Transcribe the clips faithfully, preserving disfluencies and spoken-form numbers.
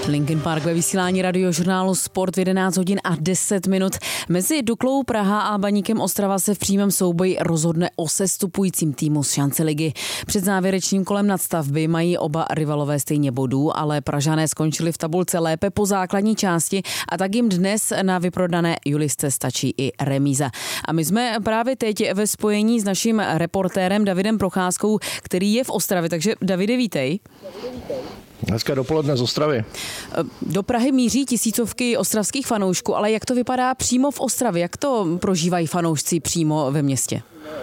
Linkin Park ve vysílání radiožurnálu Sport v jedenáct hodin a deset minut. Mezi Duklou Praha a Baníkem Ostrava se v přímém souboji rozhodne o sestupujícím týmu z šance ligy. Před závěrečným kolem nadstavby mají oba rivalové stejně bodů, ale Pražané skončili v tabulce lépe po základní části a tak jim dnes na vyprodané Julisce stačí i remíza. A my jsme právě teď ve spojení s naším reportérem Davidem Procházkou, který je v Ostravě. Takže Davide, vítej. Hezké dopoledne z Ostravy. Do Prahy míří tisícovky ostravských fanoušků, ale jak to vypadá přímo v Ostravě? Jak to prožívají fanoušci přímo ve městě?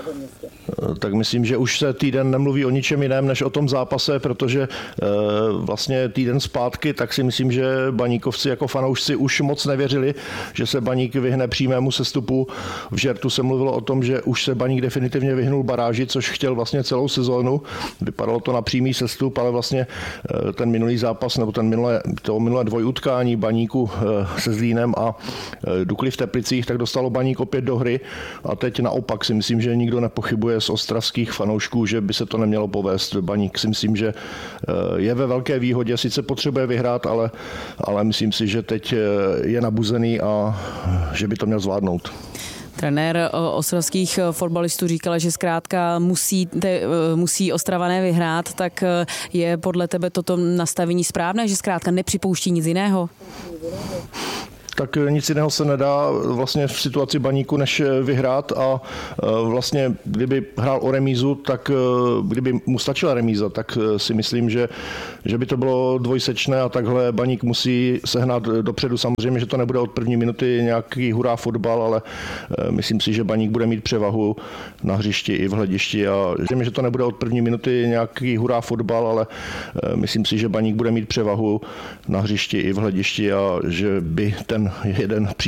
Tak myslím, že už se týden nemluví o ničem jiném než o tom zápase, protože vlastně týden zpátky, tak si myslím, že baníkovci jako fanoušci už moc nevěřili, že se Baník vyhne přímému sestupu. V žertu se mluvilo o tom, že už se Baník definitivně vyhnul baráži, což chtěl vlastně celou sezónu. Vypadalo to na přímý sestup, ale vlastně ten minulý zápas nebo ten minulé, to minulé dvojutkání Baníku se Zlínem a Dukly v Teplicích, tak dostalo Baník opět do hry a teď naopak si myslím, že nikdo nepochybuje z ostravských fanoušků, že by se to nemělo povést. Baník si myslím, že je ve velké výhodě, sice potřebuje vyhrát, ale, ale myslím si, že teď je nabuzený a že by to měl zvládnout. Trenér ostravských fotbalistů říkal, že zkrátka musí, te, musí Ostravané vyhrát, tak je podle tebe toto nastavení správné, že zkrátka nepřipouští nic jiného? Tak nic jiného se nedá vlastně v situaci Baníku, než vyhrát a vlastně kdyby hrál o remízu, tak kdyby mu stačila remíza, tak si myslím, že, že by to bylo dvojsečné a takhle Baník musí sehnat dopředu. Samozřejmě, že to nebude od první minuty nějaký hurá fotbal, ale myslím si, že Baník bude mít převahu na hřišti i v hledišti a že to nebude od první minuty nějaký hurá fotbal, ale myslím si, že Baník bude mít převahu na hřišti i v hledišti a že by ten jeden